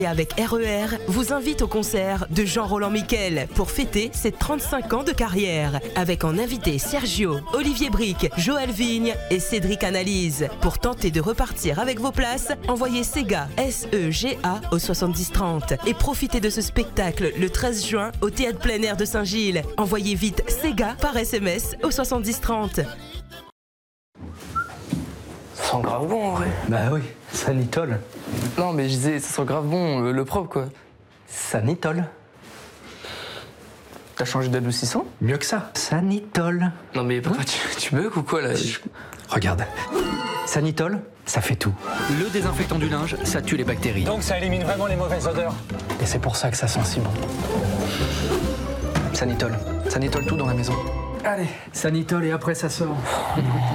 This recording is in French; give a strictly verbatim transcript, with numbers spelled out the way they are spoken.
Et avec R E R, vous invite au concert de Jean-Roland Miquel pour fêter ses trente-cinq ans de carrière. Avec en invité Sergio, Olivier Brick, Joël Vigne et Cédric Analyse. Pour tenter de repartir avec vos places, envoyez SEGA, S E G A au soixante-dix trente. Et profitez de ce spectacle le treize juin au Théâtre Plein Air de Saint-Gilles. Envoyez vite SEGA par S M S au soixante-dix trente. Ça sent grave bon en vrai. Bah oui, Sanitol. Non mais je disais, ça sent grave bon, le, le propre quoi. Sanitol. T'as changé d'adoucissant? Mieux que ça. Sanitol. Non mais papa, tu, tu bugs ou quoi là? Je- Regarde. Sanitol, ça fait tout. Le désinfectant du linge, ça tue les bactéries. Donc ça élimine vraiment les mauvaises odeurs. Et c'est pour ça que ça sent si bon. Sanitol. Sanitol tout dans la maison. Allez, Sanitol et après ça sort.